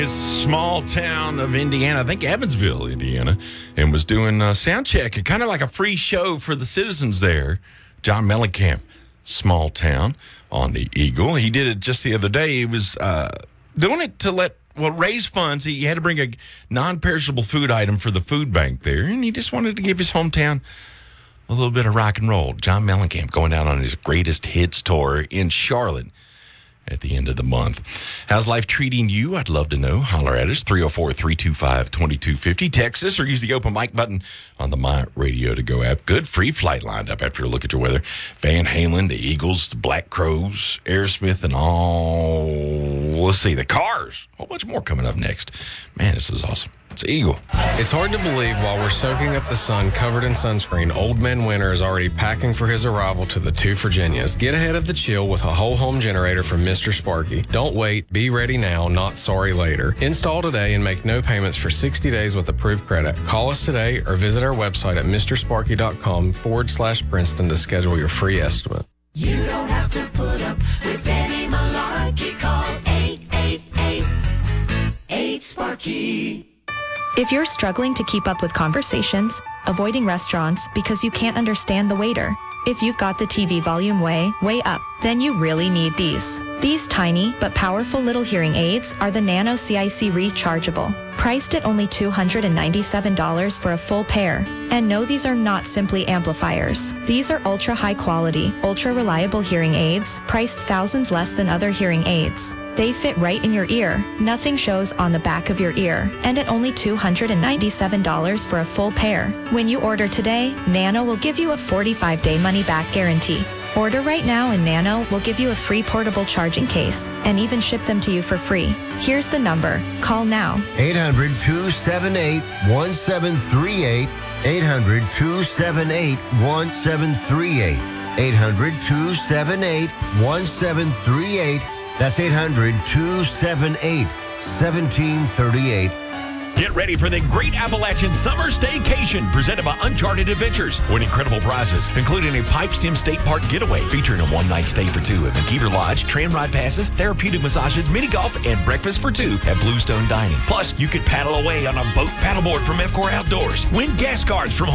His small town of Indiana, I think Evansville, Indiana, and was doing sound check, kind of like a free show for the citizens there. John Mellencamp, small town on the Eagle. He did it just the other day. He was doing it to raise funds. He had to bring a non-perishable food item for the food bank there, and he just wanted to give his hometown a little bit of rock and roll. John Mellencamp going out on his greatest hits tour in Charlotte at the end of the month. How's life treating you? I'd love to know. Holler at us, 304-325-2250. Text us or use the open mic button on the My Radio To Go app. Good free flight lined up after a look at your weather. Van Halen, the Eagles, the Black Crowes, Aerosmith, and all. Let's see, the Cars. A whole bunch more coming up next. Man, this is awesome. It's Eagle. It's hard to believe while we're soaking up the sun covered in sunscreen, Old Man Winter is already packing for his arrival to the two Virginias. Get ahead of the chill with a whole home generator from Mr. Sparky. Don't wait. Be ready now, not sorry later. Install today and make no payments for 60 days with approved credit. Call us today or visit our website at mrsparky.com/Princeton to schedule your free estimate. You don't have to put up with any malarkey. Call 888-8-SPARKY. If you're struggling to keep up with conversations, avoiding restaurants because you can't understand the waiter, if you've got the TV volume way up, then you really need these. These tiny but powerful little hearing aids are the Nano CIC Rechargeable, priced at only $297 for a full pair. And no, these are not simply amplifiers. These are ultra high quality, ultra reliable hearing aids, priced thousands less than other hearing aids. They fit right in your ear. Nothing shows on the back of your ear. And at only $297 for a full pair. When you order today, Nano will give you a 45-day money-back guarantee. Order right now and Nano will give you a free portable charging case and even ship them to you for free. Here's the number. Call now. 800-278-1738. 800-278-1738. 800-278-1738. That's 800-278-1738. Get ready for the Great Appalachian Summer Staycation presented by Uncharted Adventures. Win incredible prizes, including a Pipestem State Park getaway featuring a one-night stay for two at McKeever Lodge, tram ride passes, therapeutic massages, mini golf, and breakfast for two at Bluestone Dining. Plus, you could paddle away on a boat paddleboard from EFCOR Outdoors. Win gas cards from